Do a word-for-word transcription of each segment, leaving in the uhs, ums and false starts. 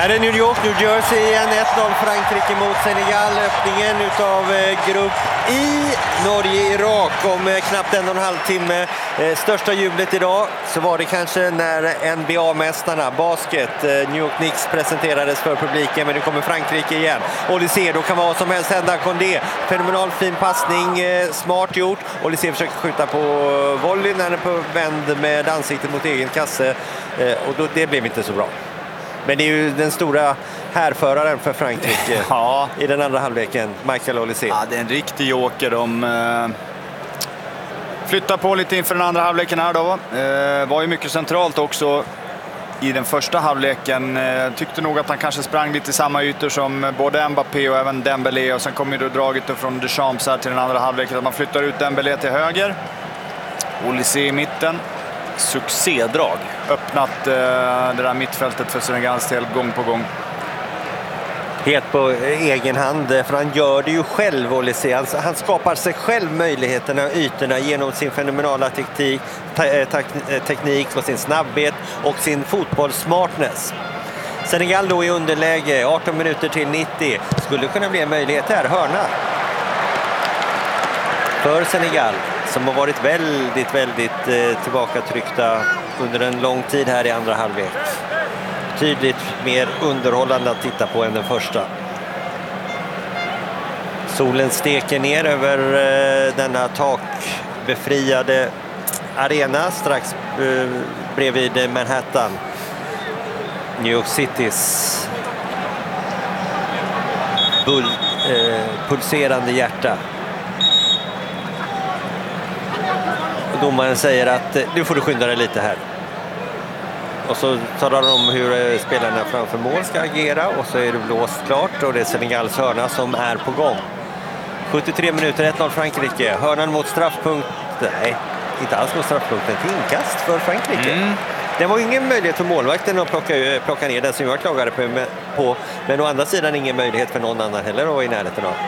Här är New York, New Jersey igen. ett noll Frankrike mot Senegal. Öppningen utav Grupp I. Norge-Irak om knappt en och en halv timme. Största jublet idag så var det kanske när N B A-mästarna, basket, New York Knicks presenterades för publiken. Men nu kommer Frankrike igen. Olysée, då kan vad som helst hända. Condé, fenomenal fin passning, smart gjort. Olysée försöker skjuta på volley när den är på vänd med ansiktet mot egen kasse. Och då, det blev inte så bra. Men det är ju den stora härföraren för Frankrike ja. i den andra halvleken, Michael Olysée. Ja, det är en riktig joker. De eh, flyttar på lite inför den andra halvleken här då. Eh, var ju mycket centralt också i den första halvleken. Eh, tyckte nog att han kanske sprang lite i samma ytor som både Mbappé och även Dembélé. Och sen kommer ju draget från Deschamps här till den andra halvleken. Att man flyttar ut Dembélé till höger. Olysée i mitten. Succédrag. Öppnat eh, det där mittfältet för Senegals del gång på gång. Helt på egen hand, för han gör det ju själv, Olysée. Han, han skapar sig själv möjligheterna, ytorna genom sin fenomenala teknik, te, te, teknik och sin snabbhet och sin fotbollssmartness. Senegal då i underläge, arton minuter till nittio. Skulle kunna bli en möjlighet här, hörna. För Senegal, som har varit väldigt, väldigt eh, tillbakatryckta under en lång tid här i andra halvlek. Tydligt mer underhållande att titta på än den första. Solen steker ner över eh, denna takbefriade arena strax eh, bredvid Manhattan. New York Citys bull, eh, pulserande hjärta. Domaren säger att nu får du skynda dig lite här. Och så talar de om hur spelarna framför mål ska agera. Och så är det blåst klart och det är Senegals hörna som är på gång. sjuttiotre minuter, ett noll Frankrike. Hörnan mot straffpunkt. Nej, inte alls mot straffpunkten. Till inkast för Frankrike. Mm. Det var ingen möjlighet för målvakten att plocka, plocka ner den som jag klagade på. Men å andra sidan ingen möjlighet för någon annan heller att vara i närheten av.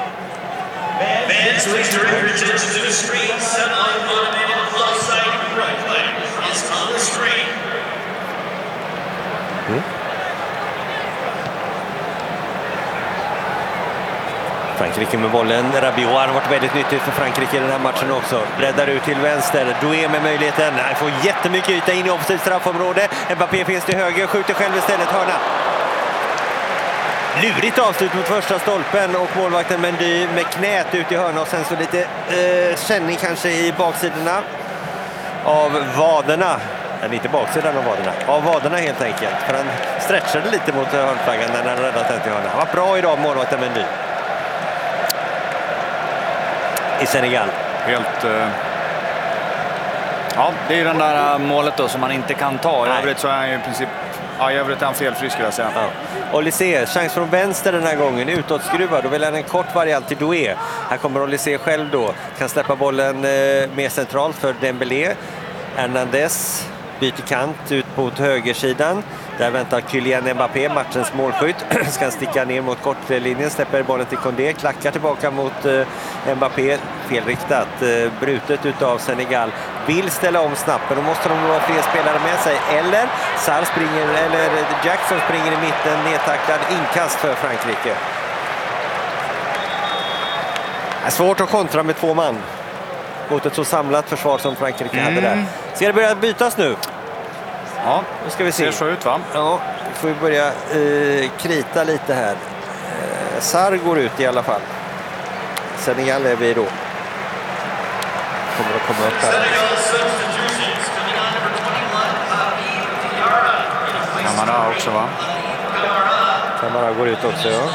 Mm. Frankrike med bollen. Rabiot har varit väldigt nyttigt för Frankrike i den här matchen också. Breddar ut till vänster. Doué med möjligheten. Han får jättemycket yta in i offensivt straffområde. Mbappé finns till höger. Skjuter själv istället. Hörna. Lurigt avslut mot första stolpen och målvakten Mendy med knät ut i hörna och sen så lite eh, känning kanske i baksidorna av vaderna. Eller inte baksidan av vaderna. Av vaderna helt enkelt. För han stretchade lite mot hörnflaggan när han räddade den till hörna. Han var bra idag, målvakten Mendy. I Senegal. Helt... Uh... Ja, det är den där målet då som man inte kan ta. I övrigt så är han ju i princip... Ja, i övrigt är han felfri skulle jag säga. Ja. Olysée, chans från vänster den här gången. Utåtskruvad. Då vill han en kort variant till Doué. Här kommer Olysée själv då. Kan släppa bollen eh, mer centralt för Dembélé. Hernandez byter kant ut på högersidan. Där väntar Kylian Mbappé, matchens målskytt. Ska sticka ner mot kortlinjen, släpper bollen till Condé, klackar tillbaka mot eh, Mbappé. Felriktat, eh, brutet utav Senegal. Vill ställa om snabbt, men då måste de ha fler spelare med sig. Eller Sarr springer, eller Jackson springer i mitten, nedtacklad, inkast för Frankrike. Det är svårt att kontra med två man mot ett så samlat försvar som Frankrike mm. hade där. Ska det börja bytas nu? Ja, nu ska vi se. Det ser så ut, va? Ja, vi får börja eh, krita lite här. Eh, Sarr går ut i alla fall. Senegal är vi då. Kommer att komma upp här. Kamara också, va? Kamara går ut också, ja.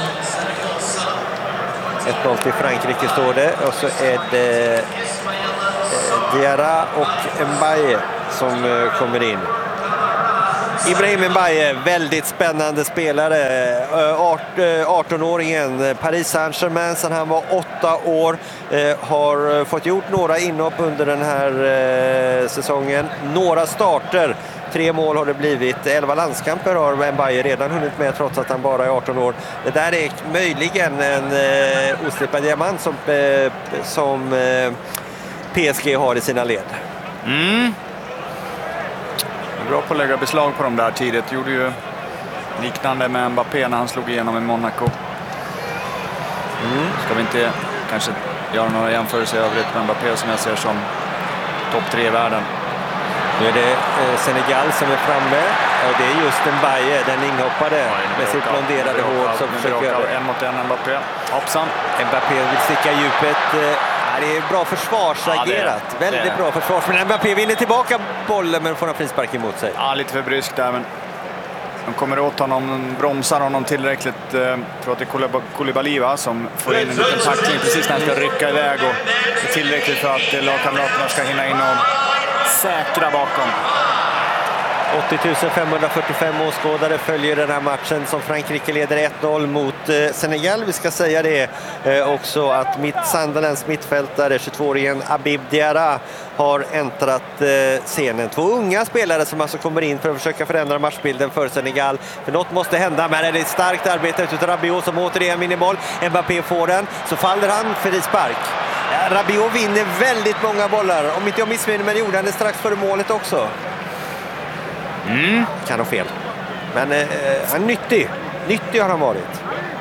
ett noll till Frankrike står det. Och så är det eh, Diarra och Mbaye som eh, kommer in. Ibrahim Mbaye, väldigt spännande spelare. arton-åringen, Paris Saint-Germain sedan han var åtta år. Har fått gjort några inhopp under den här säsongen. Några starter. Tre mål har det blivit. Elva landskamper har Mbaye redan hunnit med trots att han bara är arton år. Det där är möjligen en oslipad diamant som, som P S G har i sina led. Mm. Bra på att lägga beslag på dem där tidigt. Gjorde ju Liknande med Mbappé när han slog igenom i Monaco. Mm. Ska vi inte kanske göra några jämförelser i övrigt med Mbappé som jag ser som topp tre i världen. Nu är det eh, Senegal som är framme. Och det är just Mbaye, den inhoppade ja, med sitt blonderade hår som försöker... En mot en Mbappé. Hoppsan. Mbappé vill sticka djupet. Eh, det är bra försvarsagerat. Ja, det är, Väldigt det är. bra försvars. Men Mbappé vinner tillbaka bollen men får en frispark emot sig. Ja, lite för brysk där, men de kommer åt honom, bromsar honom tillräckligt. Jag tror att det är Koulibaly som får in en liten tackling precis när han ska rycka iväg. Och det är tillräckligt för att lagkamraterna ska hinna in och säkra bakom. åttio tusen femhundrafyrtiofem åskådare följer den här matchen som Frankrike leder ett noll mot eh, Senegal. Vi ska säga det eh, också att mitt Sunderlands mittfältare, tjugotvååringen Habib Diarra, har äntrat eh, scenen. Två unga spelare som alltså kommer in för att försöka förändra matchbilden för Senegal. För något måste hända, men är det ett starkt arbete utav Rabiot som återigen vinner boll. Mbappé får den, så faller han för frispark. Rabiot vinner väldigt många bollar. Om inte jag missminner mig gjorde han det strax före målet också. Mm. Kan ha fel. Men eh, han är nyttig. Nyttig har han varit.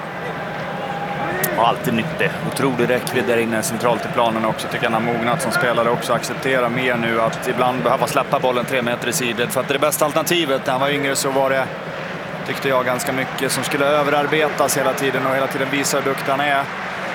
Och alltid nyttig. Otrolig räckvidd där inne centralt i planen också. Tycker han har mognat som spelare också. Acceptera mer nu att ibland behöva släppa bollen tre meter i sidled. För att det är det bästa alternativet. När han var yngre så var det, tyckte jag, ganska mycket som skulle överarbetas hela tiden. Och hela tiden visa hur duktig han är.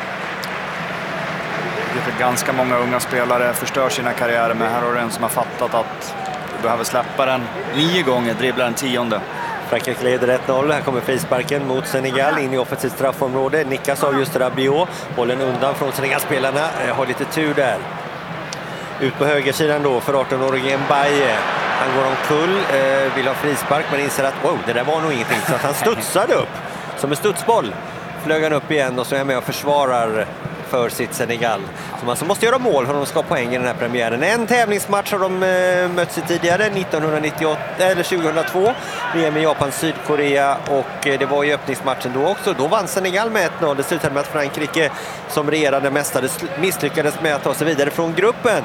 Det är ganska många unga spelare förstör sina karriärer. Men här har det en som har fattat att behöver släppa den nio gånger, dribblar den tionde. Frankrike leder ett noll. Här kommer frisparken mot Senegal in i offensivt straffområde. Nickas av just Rabiot. Bollen undan från Senegal-spelarna. Eh, har lite tur där. Ut på högersidan då för arton-åringen Mbaye. Han går omkull, eh, vill ha frispark men inser att wow, det där var nog ingenting. Så att han studsade upp. Som en studsboll flög han upp igen och så är med och försvarar för sitt Senegal. Så man så måste göra mål för att de ska ha poäng i den här premiären. En tävlingsmatch har de eh, mötts i tidigare, nittonhundranittioåtta, eller tjugohundratvå. V M i Japan, Sydkorea, och eh, det var ju öppningsmatchen då också. Då vann Senegal med ett noll. Det slutade med att Frankrike som regerande mästare misslyckades med att ta sig vidare från gruppen.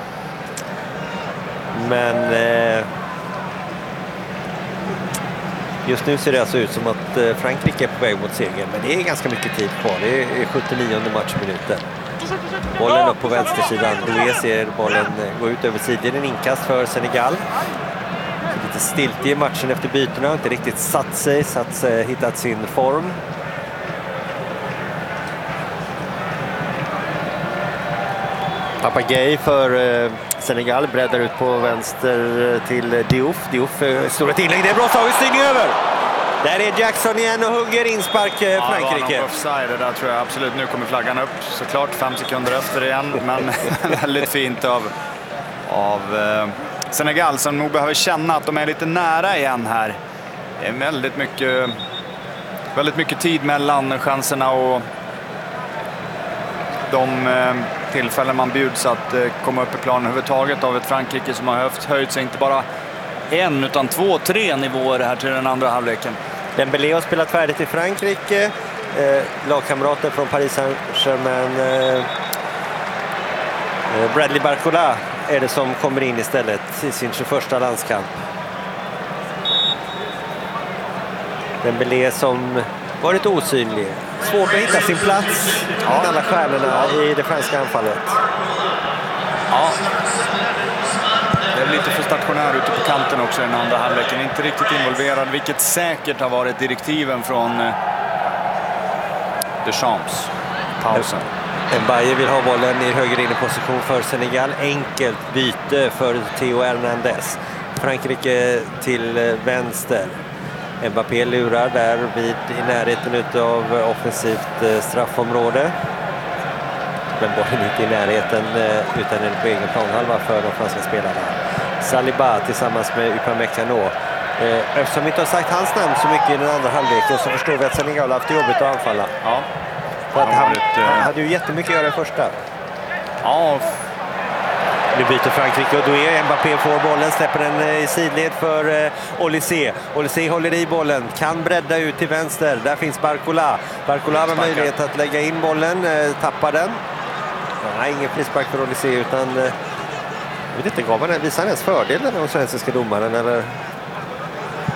Men Eh, just nu ser det alltså ut som att Frankrike är på väg mot seger, men det är ganska mycket tid kvar. Det är sjuttionionde matchminuten. Bollen upp på vänstersidan. Doué ser bollen gå ut över sidan. En inkast för Senegal. Lite stilt i matchen efter bytena. Inte riktigt satt sig, satt sig, hittat sin form. Papagay för Senegal breddar ut på vänster till Diouf. Diouf står ett inlägg. Det är bra taget, styrning över. Där är Jackson igen och hugger inspark Frankrike. Ja, offside, det där tror jag absolut. Nu kommer flaggan upp. Såklart fem sekunder efter igen. Men väldigt fint av, av eh, Senegal som nog behöver känna att de är lite nära igen här. Det är väldigt mycket, väldigt mycket tid mellan chanserna och de eh, tillfällen man bjuds att eh, komma upp i planen överhuvudtaget av ett Frankrike som har höft, höjt sig inte bara en utan två, tre nivåer här till den andra halvleken. Dembélé har spelat färdigt i Frankrike. Eh, lagkamrater från Paris Saint-Germain. Eh, Bradley Barcola är det som kommer in istället i sin tjugoförsta landskamp. Dembélé som varit osynlig. Svårt att hitta sin plats bland alla stjärnorna i det franska anfallet. Ja. Det är lite för stationär ute på kanten också i den andra halvleken. Inte riktigt involverad, vilket säkert har varit direktiven från eh, Deschamps. Pausen. Mbaye vill ha bollen i höger inneposition för Senegal. Enkelt byte för Theo Hernandez. Frankrike till vänster. Mbappé lurar där vid, i närheten av offensivt straffområde. Men bollen inte i närheten utan den på egen planhalva för de franska spelarna. Saliba tillsammans med Upamecano. Eftersom vi inte har sagt hans namn så mycket i den andra halvleken så förstår vi att Senegal har haft jobbigt att anfalla. Ja. För att han, han hade ju jättemycket att göra i första. Ja. Nu byter Frankrike och då är Mbappé får bollen, släpper den i sidled för eh, Olysée. Olysée håller i bollen, kan bredda ut till vänster. Där finns Barcola. Barcola har möjlighet att lägga in bollen, eh, tappar den. Nej, ingen frispark för Olysée utan eh, jag vet inte, gav han, visar han ens fördelen av den svenska domaren eller?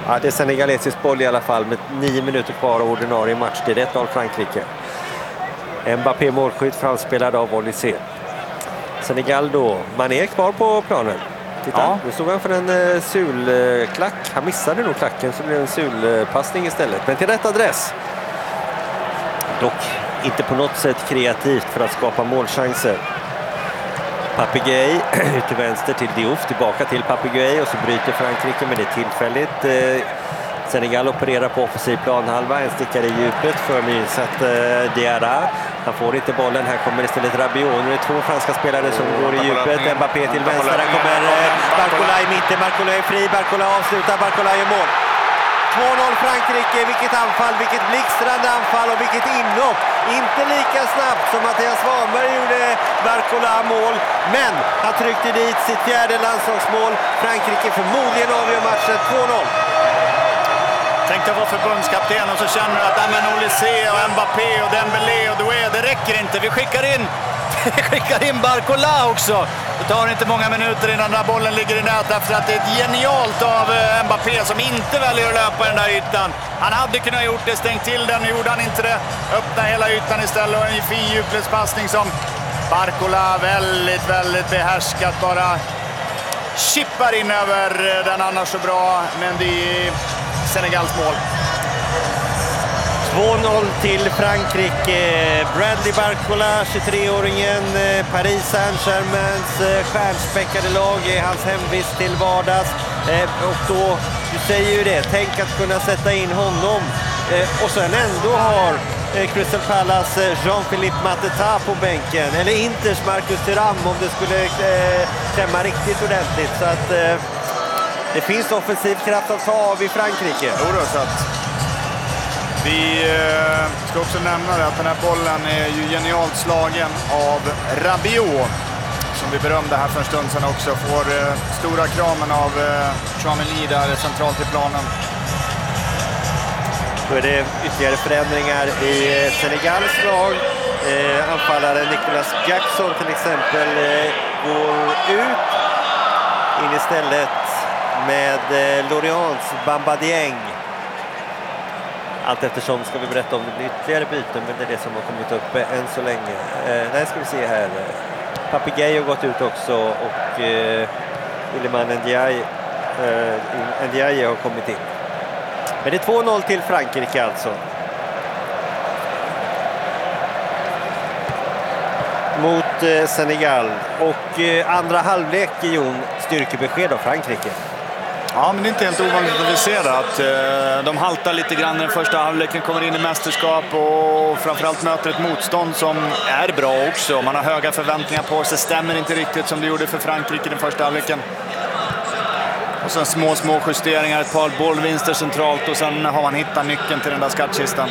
Ja, det är senegalesisk boll i alla fall med nio minuter kvar av ordinarie match. Det är ett noll Frankrike. Mbappé målskytt framspelad av Olysée. Senegal då. Man är kvar på planen. Titta, ja. Nu stod han för en uh, sulklack. Han missade nog klacken så blev det en sulpassning istället. Men till rätt adress. Dock inte på något sätt kreativt för att skapa målchanser. Papigay ut till vänster till Diouf, tillbaka till Papigay och så bryter Frankrike, men det är tillfälligt. Eh, Senegal opererar på offensiv planhalva, en stickar i djupet för nyinsatt eh, Diarra. Han får inte bollen, här kommer istället Rabiot. Nu är det två franska spelare som oh, går i djupet. Mbappé till vänster, där kommer eh, Barcola i mitten. Barcola är fri, Barcola avslutar, Barcola gör mål. två noll Frankrike, vilket anfall, vilket blixtrande anfall och vilket inhopp. Inte lika snabbt som Mattias Svanberg gjorde Barcola mål, men han tryckte dit sitt fjärde landslagsmål. Frankrike förmodligen avgör matchen två noll. Tänk att vara förbundskapten och så känner du att men Olysée och Mbappé och Dembélé och Doué, det räcker inte. Vi skickar in, vi skickar in Barcola också. Det tar inte många minuter innan den här bollen ligger i nät efter att det är ett genialt av Mbappé som inte väljer att löpa den där ytan. Han hade kunnat gjort det, stängt till den, nu gjorde han inte det. Öppna hela ytan istället och en fin djupledspassning som Barcola väldigt, väldigt behärskat bara chippar in över den annars så bra, men det är Senegals mål. två noll till Frankrike. Bradley Barcola, tjugotre-åringen, Paris Saint-Germains stjärnspäckade lag i hans hemvist till vardags. Och då, du säger ju det, tänk att kunna sätta in honom. Och sen ändå har Crystal Palace Jean-Philippe Mateta på bänken. Eller Inters Marcus Thuram om det skulle klämma riktigt ordentligt. Så att det finns offensiv kraft att ta av i Frankrike. Jo då, så att vi eh, ska också nämna det, att den här bollen är ju genialt slagen av Rabiot, som vi berömde här för en stund sedan också. Får eh, stora kramen av eh, Chouameni där centralt i planen. Då är det ytterligare förändringar i eh, Senegals lag. Eh, anfallaren Nicolas Jackson till exempel eh, går ut. In istället med eh, Lorients Bamba Dieng. Allt eftersom ska vi berätta om det blir ytterligare byten, men det är det som har kommit upp än så länge. Eh, nej, ska vi se här. Papigay har gått ut också och eh, Iliman Ndiaye, eh, Ndiaye har kommit in. Men det är två noll till Frankrike alltså. Mot eh, Senegal. Och eh, andra halvlek i Jon, styrkebesked av Frankrike. Ja, men det är inte helt ovanligt att vi ser det, att eh, de haltar lite grann den första halvleken, kommer in i mästerskap och framförallt möter ett motstånd som är bra också. Man har höga förväntningar på sig, stämmer inte riktigt som det gjorde för Frankrike den första halvleken. Och sen små, små justeringar, ett par bollvinster centralt och sen har man hittat nyckeln till den där skattkistan.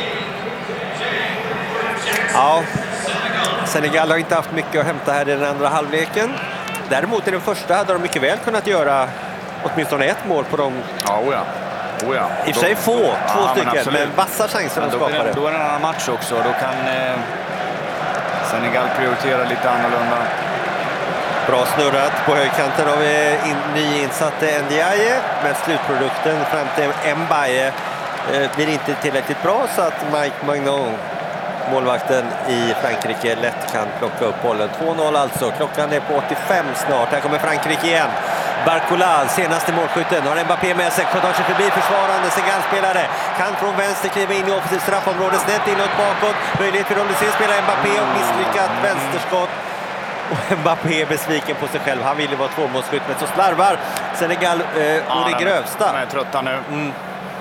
Ja, Senegal har inte haft mycket att hämta här i den andra halvleken. Däremot i den första hade de mycket väl kunnat göra åtminstone ett mål på dem. Ja, oja. Oja. I och för sig få, två ja, stycken, men, men vassa chanser att skapa det. Då är det en annan match också. Då kan eh, Senegal prioritera lite annorlunda. Bra snurrat. På högkanten har vi in, nyinsatte Ndiaye, men slutprodukten fram till Mbaye eh, blir inte tillräckligt bra, så att Mike Magnon, målvakten i Frankrike, lätt kan plocka upp bollen. två noll alltså. Klockan är på åttiofem snart. Här kommer Frankrike igen. Barcola, senaste målskytten, har Mbappé med sig, tar sig förbi försvarande Senegal-spelare, kan från vänster kliva in i offensivt straffområde, snett inåt bakåt, möjlighet för Olysée spela Mbappé och misslyckat vänsterskott. Och Mbappé är besviken på sig själv, han ville vara tvåmålsskytt, men så slarvar Senegal eh, ja, och det grövsta. De är trötta nu. Mm.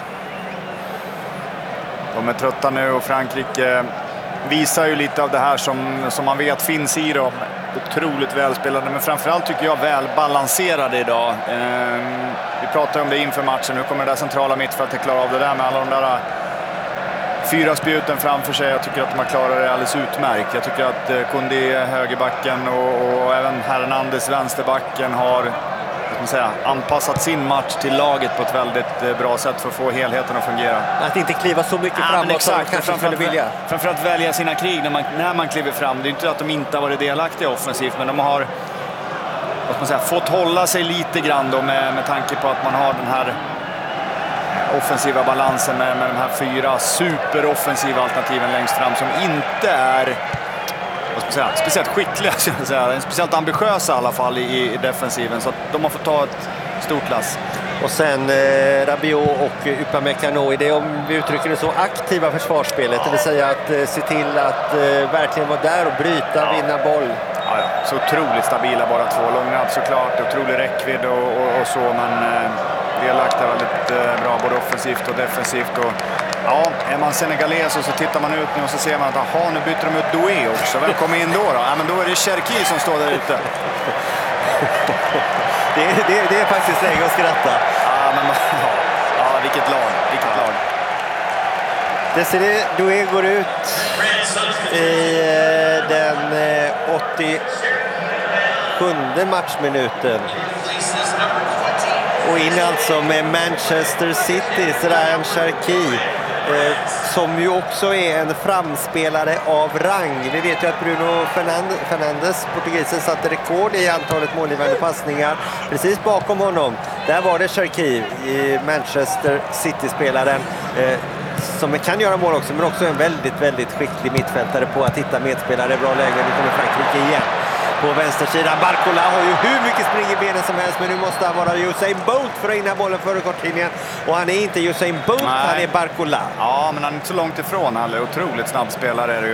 De är trötta nu och Frankrike visar ju lite av det här som, som man vet finns i dem. Otroligt välspelade, men framförallt tycker jag väl balanserade idag. Eh, vi pratade om det inför matchen. Nu kommer det där centrala mittfältet klara av det där med alla de där fyra spjuten framför sig. Jag tycker att de har klarat det alldeles utmärkt. Jag tycker att eh, Koundé, högerbacken och, och även Hernandez, vänsterbacken, har man säga, anpassat sin match till laget på ett väldigt eh, bra sätt för att få helheten att fungera. Att inte kliva så mycket ja, framåt exakt, som kanske skulle vilja. Framförallt välja sina krig när man, när man kliver fram. Det är inte att de inte har varit delaktiga offensivt, men de har vad man säga, fått hålla sig lite grann då med, med tanke på att man har den här offensiva balansen med, med de här fyra superoffensiva alternativen längst fram som inte är vad ska man säga, speciellt skickliga, ska jag säga. Speciellt ambitiösa i alla fall i, i defensiven, så att de har fått ta ett stort klass. Och sen eh, Rabiot och Upamecano i det, om vi uttrycker det så, aktiva försvarsspelet, ja. Det vill säga att eh, se till att eh, verkligen vara där och bryta, ja. Vinna boll. Ja, ja. Så otroligt stabila bara två. Långnad såklart, otrolig räckvidd och, och, och så, men eh, delaktiga väldigt eh, bra både offensivt och defensivt. Och, ja, är man senegales och så tittar man ut nu och så ser man att aha, nu byter de ut Doué också. Vem kommer in då då? Ja, men då är det Cherki som står där ute. Det är, det, är, det är faktiskt läge att skratta. Ja, men, ja, ja vilket lag. Vilket ja. lag. Desirée Doué går ut i den åttiosjunde matchminuten. Och in alltså med Manchester City, Ryan Cherki. Eh, som ju också är en framspelare av rang. Vi vet ju att Bruno Fernandes, portugisen, satte rekord i antalet målgivande passningar. Precis bakom honom, där var det Cherki, Manchester City-spelaren, eh, som kan göra mål också, men också en väldigt, väldigt skicklig mittfältare på att hitta medspelare. Bra läge, nu kommer Frankrike igen. På vänstersidan, Barcola har ju hur mycket spring i benen som helst, men nu måste han vara Usain Bolt för att inna bollen före kortlinjen. Och han är inte Usain Bolt, nej. Han är Barcola. Ja, men han är inte så långt ifrån. Han är otroligt snabb spelare är det ju.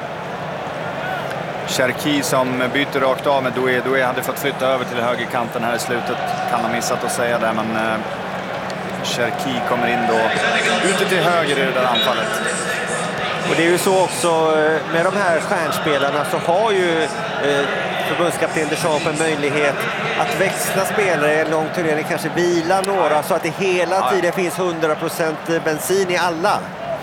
Cherki som byter rakt av med Doué. Doué hade fått flytta över till högerkanten här i slutet. Kan ha missat att säga det, men eh, Cherki kommer in då ute till höger i det där anfallet. Och det är ju så också med de här stjärnspelarna, så har ju eh, förbundskapten Deschamps en möjlighet att växla spelare i en lång turnering, kanske vila några, så att det hela tiden finns hundra procent bensin i alla.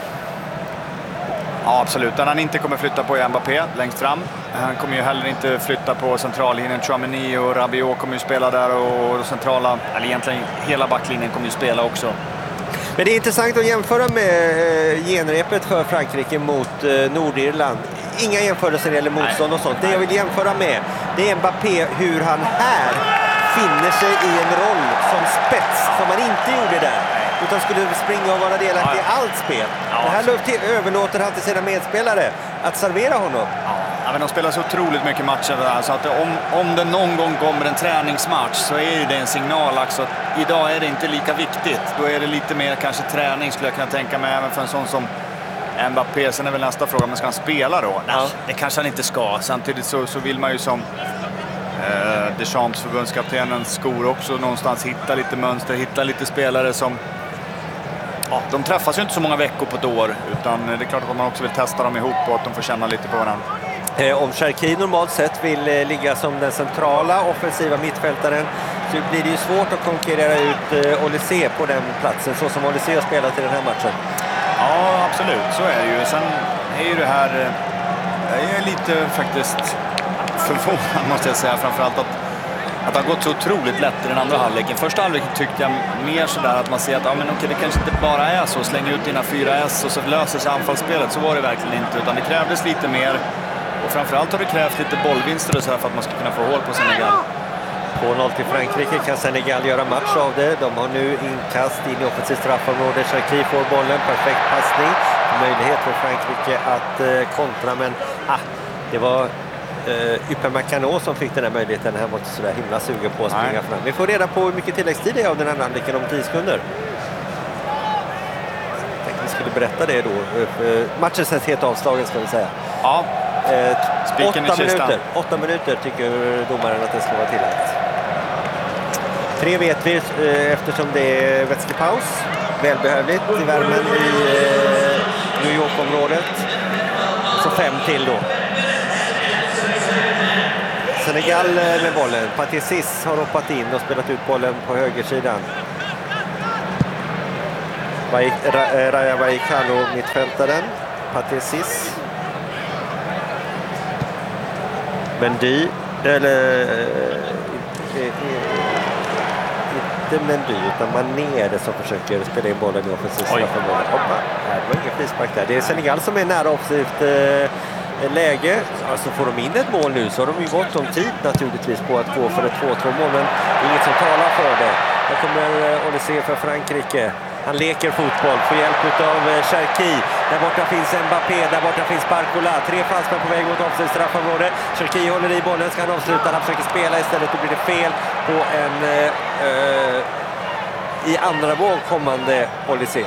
Ja, absolut. Han inte kommer flytta på Mbappé längst fram. Han kommer ju heller inte flytta på centrallinjen. Tchouaméni och Rabiot kommer ju spela där, och centrala, eller egentligen hela backlinjen kommer ju spela också. Men det är intressant att jämföra med genrepet för Frankrike mot Nordirland. Inga jämförelser eller motstånd och sånt. Det jag vill jämföra med, det är Mbappé, hur han här finner sig i en roll som spets som han inte gjorde där, utan skulle springa och vara delaktig i allt spel. Det här överlåter han till sina medspelare att servera honom. Ja, men de spelar så otroligt mycket matcher där, så att om, om det någon gång kommer en träningsmatch så är det en signal också att idag är det inte lika viktigt. Då är det lite mer kanske träning, skulle jag kunna tänka mig, även för en sån som Mbappé. Sen är väl nästa fråga, men ska han spela då? Nej, det kanske han inte ska. Samtidigt så, så vill man ju som eh, Deschamps, förbundskaptenens skor också någonstans hitta lite mönster, hitta lite spelare som ja, de träffas ju inte så många veckor på ett år, utan det är klart att man också vill testa dem ihop och att de får känna lite på varandra. Om Cherki normalt sett vill ligga som den centrala offensiva mittfältaren, så blir det ju svårt att konkurrera ut Olysée på den platsen, så som Olysée har spelat i den här matchen. Ja, absolut, så är det ju. Sen är ju det här, jag är lite faktiskt förvånad, måste jag säga, framförallt att att det har gått så otroligt lätt i den andra halvleken. Första halvleken tyckte jag mer sådär att man ser att ja, men okej, det kanske inte bara är så. Släng ut dina fyra S och så löser sig anfallsspelet. Så var det verkligen inte, utan det krävdes lite mer. Och framförallt har det krävt lite bollvinster och så här för att man ska kunna få hål på Senegal. två noll till Frankrike, kan Senegal göra match av det. De har nu inkast in i offensivt straffområde. Cherki får bollen, perfekt passning. Möjlighet för Frankrike att eh, kontra, men ah, det var Uh, Upamecano som fick den här möjligheten. Han var inte så där himla sugen på att springa Nej. fram. Vi får reda på hur mycket tilläggstid det är av den här halvleken om tio sekunder. Jag tänkte vi skulle berätta det då. Uh, matchen sätts helt avslagen, ska vi säga. Ja. Uh, åtta minuter. Åtta minuter tycker domaren att det ska vara tillagt. Tre vet vi uh, eftersom det är vätskepaus. Välbehövligt i värmen i uh, New York-området. Så fem till då. Senegal med bollen. Pathé har hoppat in och spelat ut bollen på högersidan. Raja Vallecano, mittfältaren. Pathé. Mendy, eller inte Mendy utan Mané det som försöker spela in bollen i offensivt straffområde. Hoppa, här var ingen frispark där. Det är Senegal som är nära offensivt läge. Alltså får de in ett mål nu så har de ju gått om tid naturligtvis på att gå för ett två två mål, men inget som talar för det. Här kommer Olysée för Frankrike. Han leker fotboll, får hjälp av Cherki. Där borta finns Mbappé, där borta finns Barcola. Tre fallspel på väg mot offside straffområde. Cherki håller i bollen, ska han avsluta. Han försöker spela istället, då blir det fel på en eh, i andra våg kommande Olysée.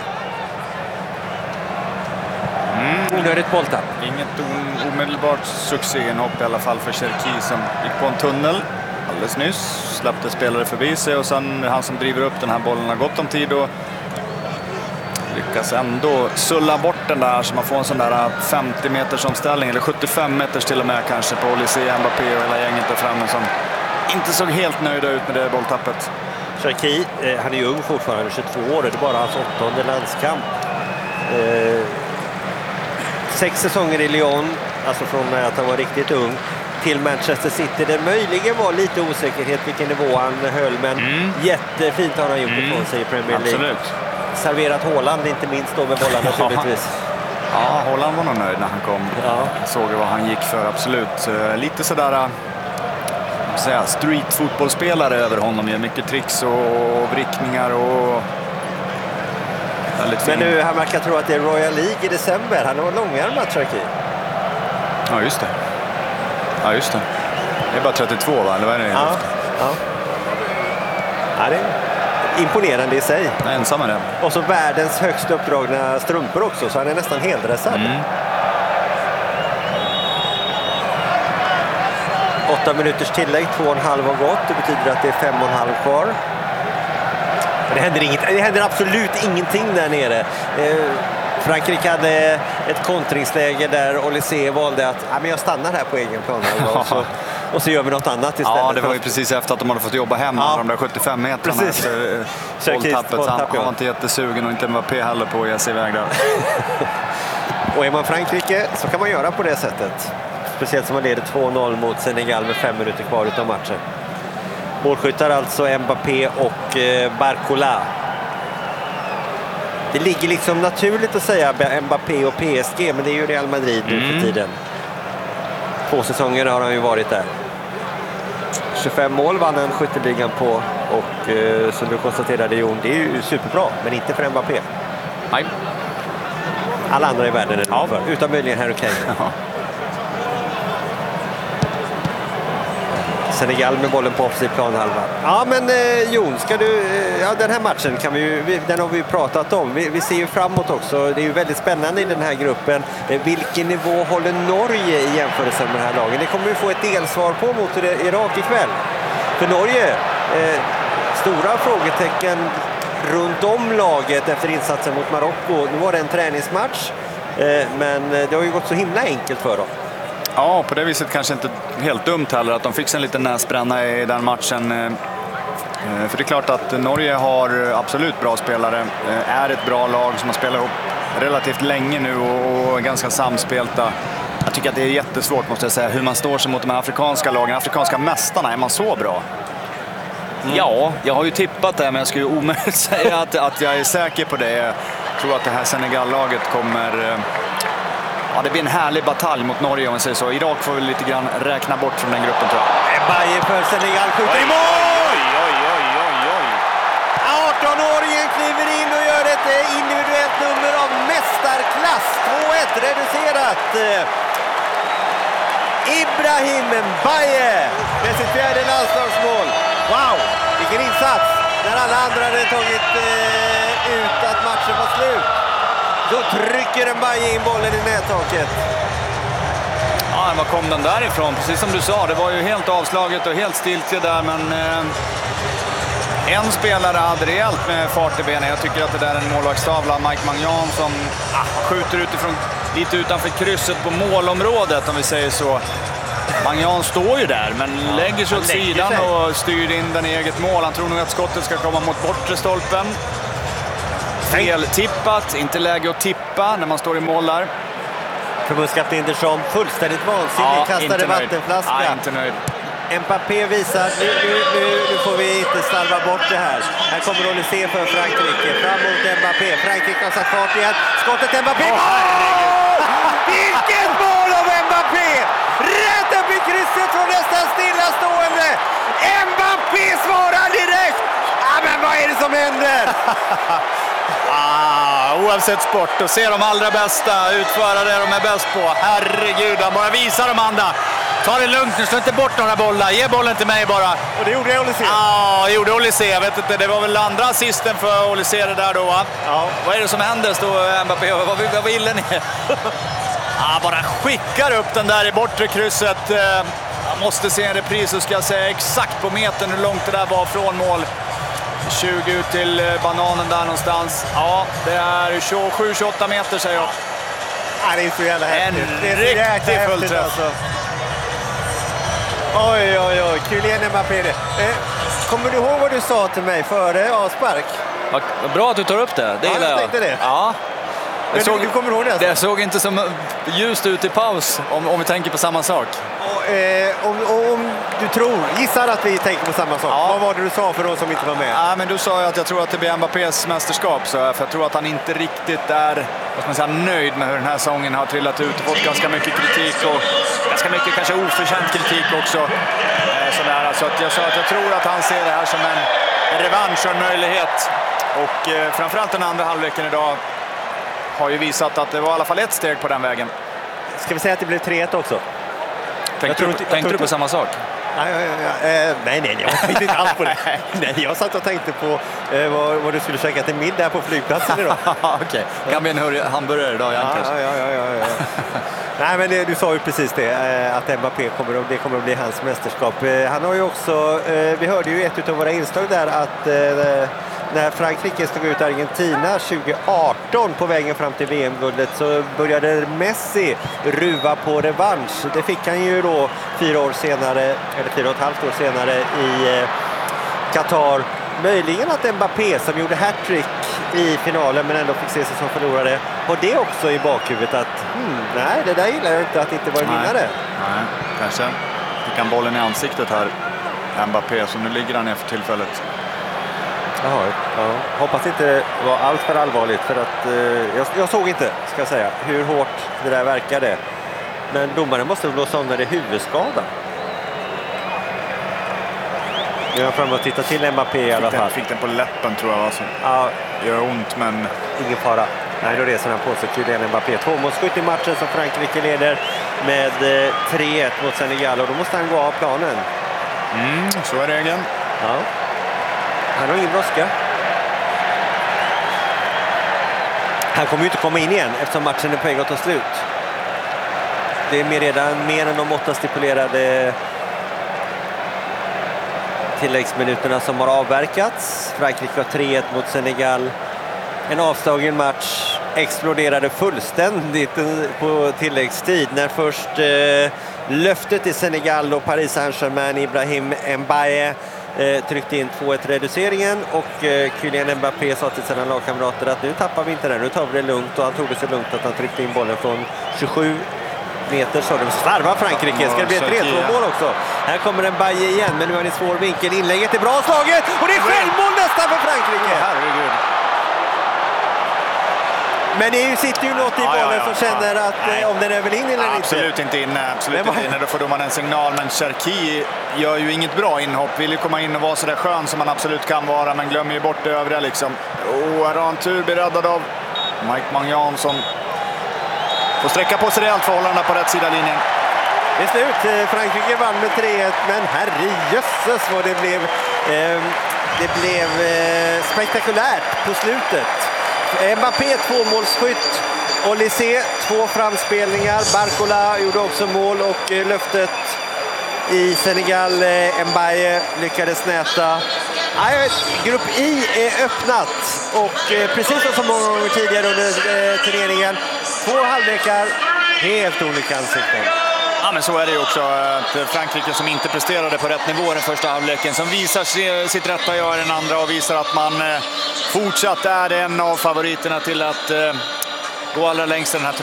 Mm. Onödigt bolltapp. Inget omedelbart succéinhopp i alla fall för Cherki som gick på en tunnel alldeles nyss. Släppte spelare förbi sig och sen han som driver upp den här bollen har gått om tid och lyckas ändå sulla bort den där så man får en sån där femtio meters omställning eller sjuttiofem meters till och med kanske på Olysée, Mbappé och hela gänget där framme som inte såg helt nöjda ut med det bolltappet. Cherki, eh, han är ju ung fortfarande, tjugotvå år, det är bara hans åttonde landskamp. Eh, sex säsonger i Lyon, alltså från att han var riktigt ung till Manchester City. Det möjligen var lite osäkerhet vilken nivå han höll, men mm. jättefint har han gjort mm. ifrån sig i Premier League. Absolut. Serverat Haaland, inte minst då med bollarna naturligtvis. Ja, Haaland var nog nöjd när han kom. Ja. Jag såg vad han gick för, absolut. Lite sådär säga, street-fotbollsspelare över honom. Gör mycket tricks och vrickningar och väldigt men nu, han verkar tro att det är Royal League i december. Han har långärmat Cherki. Ja, just det. Ja, just det. Det är bara trettiotvå, va? Eller vad är det? Ja, ja. Ja, det är imponerande i sig. Jag är ensam med det. Och så världens högst uppdragna strumpor också, så han är nästan heldressad. Mm. Åtta minuters tillägg, två och en halv har gått. Det betyder att det är fem och en halv kvar. Det händer, inget, det händer absolut ingenting där nere. Eh, Frankrike hade ett kontringsläge där Olysée valde att ja, men jag stannar här på egen plan och så, och så gör vi något annat istället. Ja, det var ju precis efter att de hade fått jobba hem ja. de där sjuttiofem metrarna. Precis. Bolltappet. Han, han var inte jättesugen och inte Mbappé heller på att ge sig iväg där. Och är man Frankrike så kan man göra på det sättet. Speciellt som man leder två noll mot Senegal med fem minuter kvar utav matchen. Målskyttar alltså Mbappé och eh, Barcola. Det ligger liksom naturligt att säga Mbappé och P S G, men det är ju Real Madrid nu mm. för tiden. Två säsonger har han ju varit där. tjugofem mål vann han skytteligan på och eh, som du konstaterade Jon, det är ju superbra, men inte för Mbappé. Nej. Alla andra i världen är det ja. för, utan möjligen Harry Kane. Ja. Senegal med bollen på offside planhalva. Ja, men eh, Jon, ska du, eh, ja, den här matchen kan vi ju, vi, den har vi ju pratat om. Vi, vi ser ju framåt också. Det är ju väldigt spännande i den här gruppen. Eh, vilken nivå håller Norge i jämförelse med den här lagen? Det kommer vi få ett delsvar på mot Irak ikväll. För Norge, eh, stora frågetecken runt om laget efter insatsen mot Marocko. Nu var det en träningsmatch, eh, men det har ju gått så himla enkelt för dem. Ja, på det viset kanske inte helt dumt heller att de fick en liten näsbränna i den matchen. För det är klart att Norge har absolut bra spelare, är ett bra lag som har spelat ihop relativt länge nu och är ganska samspelta. Jag tycker att det är jättesvårt, måste jag säga, hur man står sig mot de afrikanska lagen. Afrikanska mästarna, är man så bra? Mm. Ja, jag har ju tippat det, men jag skulle ju omöjligt säga att, att jag är säker på det. Jag tror att det här Senegal-laget kommer... Ja, det blir en härlig batalj mot Norge om man säger så. Irak får väl lite grann räkna bort från den gruppen, tror jag. Baje för Senegal skjuter i mål! Oj, oj, oj, oj, oj. arton-åringen kliver in och gör ett individuellt nummer av mästarklass. två ett reducerat. Ibrahim Baje med sitt fjärde landslagsmål. Wow, vilken insats! När alla andra hade tagit eh, ut att matchen var slut. Då trycker en Baje in bollen i nättaket. Ja, var kom den därifrån? Precis som du sa, det var ju helt avslaget och helt stiltje där, men eh, en spelare hade rejält med fart i benen. Jag tycker att det där är en målvaktstavla, Mike Maignan, som ah, skjuter utifrån, lite utanför krysset på målområdet, om vi säger så. Maignan står ju där, men ja, lägger sig åt sidan sig. och styr in den i eget mål. Han tror nog att skottet ska komma mot bortre stolpen. Feltippat, inte läge att tippa när man står i mål där. Förbundskapten Deschamps fullständigt vansinnig, ja, kastade vattenflaska. Ja, inte nöjd. Mbappé visar, nu, nu, nu, nu får vi inte slarva bort det här. Här kommer Olysée för Frankrike, fram mot Mbappé. Frankrike har satt fart igen. Skottet Mbappé. Oh, vilket mål av Mbappé! Rätt upp i krysset från nästan stillastående. Mbappé svarar direkt. Ja, men vad är det som händer? Ja, oavsett sport. Och se de allra bästa utföra det de är bäst på. Herregud, han bara visar de andra. Ta det lugnt nu, slå inte bort några bollar. Ge bollen till mig bara. Och det gjorde Olise. Ja, gjorde Olise. Jag vet inte, det var väl andra assisten för Olise det där då, va? Ja. Vad är det som händer, står Mbappé? Vad, vad, vad ville ni? Ja, bara skickar upp den där i bortre krysset. Jag måste se en repris så ska jag säga exakt på metern hur långt det där var från mål. tjugo ut till bananen där någonstans. Ja, det är tjugosju tjugoåtta meter säger jag. Ja, det är så jävla häftigt. En det är så jäkla riktig häftigt, fullträff. alltså. Oj, oj, oj. Kylian Mbappé. Eh, kommer du ihåg vad du sa till mig före avspark? Vad bra att du tar upp det. Det Ja, gillar jag jag. tänkte det. Ja. Men Det såg, du, du kommer ihåg det alltså? det såg inte som ljust ut i paus om, om vi tänker på samma sak. Och, eh, om, om du tror, gissar att vi tänker på samma sak. Ja. Vad var det du sa för de som inte var med? Ja, men du sa ju att jag tror att det blir Mbappés mästerskap. Så för jag tror att han inte riktigt är vad ska man säga, nöjd med hur den här säsongen har trillat ut. Och fått ganska mycket kritik och ganska mycket kanske oförtjänt kritik också. Eh, sådär. Så att jag sa att jag tror att han ser det här som en revansch och en möjlighet. Och eh, framförallt den andra halvleken idag har ju visat att det var i alla fall ett steg på den vägen. Ska vi säga att det blev tre ett också? Tänkte, tror du, inte- jag tänkte tror du på inte- samma sak? Nej, ja, ja, ja. Eh, nej, nej, jag tänkte inte alls på det. Nej, jag satt och tänkte på eh, vad, vad du skulle käka till middag på flygplatsen idag. Okej, kan bli en hurri- hamburgare idag igen Ja, kanske. ja, ja, ja, ja. Nej, men det, du sa ju precis det, eh, att Mbappé kommer, att- det kommer att bli hans mästerskap. Eh, Han har ju också, eh, vi hörde ju i ett av våra inslag där att eh, när Frankrike stod ut Argentina tjugo arton på vägen fram till V M-guldet så började Messi ruva på revansch. Det fick han ju då fyra år senare, eller fyra och ett halvt år senare i eh, Qatar. Möjligen att Mbappé som gjorde hattrick i finalen men ändå fick se sig som förlorare, har det också i bakhuvudet att hmm, nej, det där gillar jag inte, att inte vara Nej. vinnare. Nej, kanske. Fick han bollen i ansiktet här, Mbappé, så nu ligger han ner för tillfället. Jaha, ja. Hoppas inte det var allt för allvarligt för att eh, jag, jag såg inte, ska jag säga, hur hårt det där verkade. Men domaren måste väl blåsa om när det är huvudskada. Nu är jag framme och tittar till Mbappé i alla Fick den, fall. fick den på läppen tror jag. Alltså. Ja, Det gör ont, men ingen fara. Nej, då reser han på sig. Kylian Mbappé. Tvåmålsskytt i matchen som Frankrike leder med eh, tre ett mot Senegal. Och då måste han gå av planen. mm, så är regeln. Ja. Han har ingen brådska. Han kommer ju inte komma in igen eftersom matchen är på väg att ta slut. Det är mer redan mer än de åtta stipulerade tilläggsminuterna som har avverkats. Frankrike har tre ett mot Senegal. En avslagen match exploderade fullständigt på tilläggstid när först eh, löftet i Senegal och Paris Saint-Germain, Ibrahim Mbaye, eh, tryckte in två ett reduceringen och eh, Kylian Mbappé sa till sina lagkamrater att nu tappar vi inte den, nu tar vi det lugnt, och han tog det så lugnt att han tryckte in bollen från tjugosju meter, så de slarvar Frankrike. Ska det bli ett tre två mål också? Här kommer en Mbaye igen, men nu har ni svår vinkel. Inlägget är bra slaget och det är självmål nästan för Frankrike. Herregud. Men det är ju, sitter ju något i Ja, bollen ja, ja, som känner ja. att Nej. eh, om den är väl in eller Absolut inte. inte inne, absolut Det var- inte inne. Då får domaren en signal, men Cherki gör ju inget bra inhopp. Vill ju komma in och vara så där skön som man absolut kan vara, men glömmer ju bort det övriga liksom. Oh, här har han tur, blir räddad av Mike Maignan som får sträcka på sig rejält för hållarna på rätt sida linjen. Det är slut. Eh, Frankrike vann med tre ett, men herrejösses vad det blev. Eh, det blev eh, spektakulärt på slutet. Mbappé tvåmålsskytt. Olise två framspelningar. Barcola gjorde också mål och eh, löftet i Senegal. Eh, Mbaye lyckades näta. Nej, grupp I är öppnat och eh, precis som så många gånger tidigare under eh, turneringen. Två halvlekar, helt olika ansikten. Ja, men så är det ju också. Att Frankrike som inte presterade på rätt nivå den första halvleken, som visar sitt rätta jag i den andra och visar att man fortsatt är en av favoriterna till att gå allra längst i den här turneringen.